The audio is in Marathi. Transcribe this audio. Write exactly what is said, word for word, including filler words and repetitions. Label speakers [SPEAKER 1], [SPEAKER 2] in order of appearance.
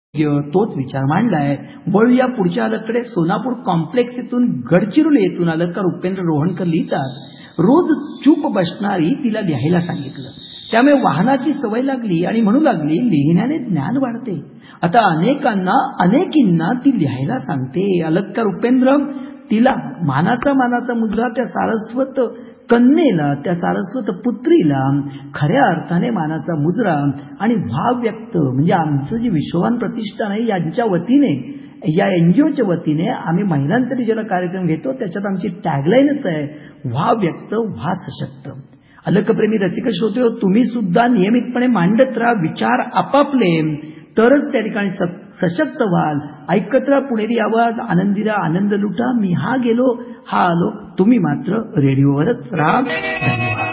[SPEAKER 1] तोच विचार मांडलाय. वळूया पुढच्या अलगकडे. सोनापूर कॉम्प्लेक्स येथून गडचिरोली येथून अलगकार उपेंद्र रोहणकर लिहितात, रोज चूप बसणारी तिला लिहायला सांगितलं. त्यामुळे वाहनाची सवय लागली आणि म्हणू लागली, लिहिण्याने ज्ञान वाढते. आता अनेकांना अनेकींना ती लिहायला सांगते. अलगकार उपेंद्र तिला मानाचा मानाचा मुद्रा त्या सारस्वत कन्येला, त्या सारस्वत पुत्रीला खऱ्या अर्थाने मानाचा मुजरा आणि भाव व्यक्त म्हणजे आमचं जे विश्ववान प्रतिष्ठान आहे यांच्या वतीने, या एनजीओच्या वतीने आम्ही महिलांसाठी ज्याला कार्यक्रम घेतो त्याच्यात आमची टॅगलाईनच आहे, व्हा व्यक्त व्हा सशक्त. अलकप्रेमी रसिक श्रोते हो, तुम्ही सुद्धा नियमितपणे मांडत राहा विचार आपापले, तरच त्या ठिकाणी सशक्त व्हाल. ऐकत राहा पुणेरी आवाज, आनंदी राहा, आनंद लुटा. मी हा गेलो हा आलो, तुम्ही मात्र रेडिओवरच राहा. धन्यवाद.